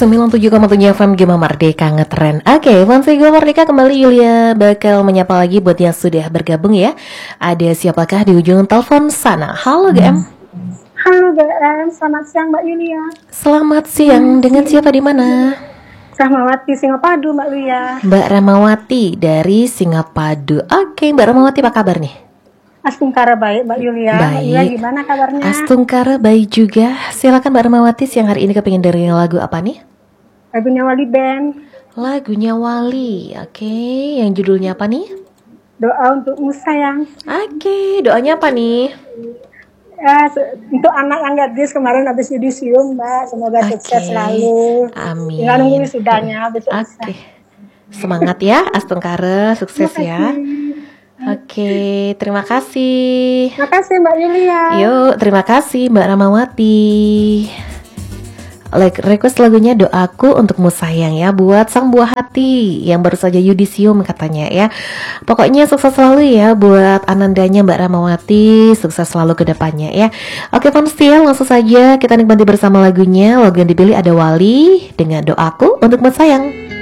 97,7 FM Gema Merdeka ngetren. Oke, Fancy Gema Merdeka kembali. Yulia bakal menyapa lagi buat yang sudah bergabung ya. Ada siapakah di ujung telepon sana? Halo GM. Halo GM, selamat siang Mbak Yulia. Selamat siang, dengan siapa di mana? Rahmawati Singapadu Mbak Yulia. Mbak Rahmawati dari Singapadu. Oke, Mbak Rahmawati apa kabar nih? Astungkara baik Mbak Yulia. Baik. Mbak Yulia gimana kabarnya? Astungkara baik juga. Silakan Mbak Rahmawati, siang hari ini kepingin dari lagu apa nih? Lagunya Wali Band. Lagunya Wali. Oke, yang judulnya apa nih? Doa untukmu sayang. Oke, doanya apa nih? Untuk anak yang gadis kemarin habis yudisium Mbak, semoga sukses selalu. Amin. Tinggal nunggu wisudanya besok. Oke. Semangat ya Astungkara, sukses ya. Oke, terima kasih. Terima kasih Mbak Yulia. Yuk, terima kasih Mbak Rahmawati. Request lagunya Doaku Untukmu Sayang ya, buat sang buah hati yang baru saja yudisium katanya ya. Pokoknya sukses selalu ya buat anandanya Mbak Rahmawati, sukses selalu ke depannya ya. Oke Fanstiel, langsung saja kita nikmati bersama lagunya. Lagu yang dipilih ada Wali dengan Doaku Untukmu Sayang.